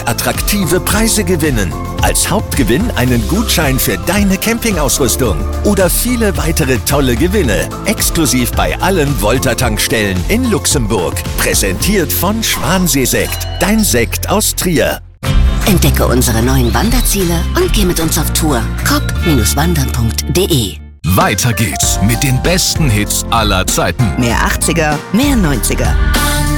attraktive Preise gewinnen. Als Hauptgewinn einen Gutschein für deine Campingausrüstung oder viele weitere tolle Gewinne. Exklusiv bei allen Volta-Tankstellen in Luxemburg. Präsentiert von Schwansee-Sekt, dein Sekt aus Trier. Entdecke unsere neuen Wanderziele und geh mit uns auf Tour. cop-wandern.de. Weiter geht's mit den besten Hits aller Zeiten. Mehr 80er, mehr 90er.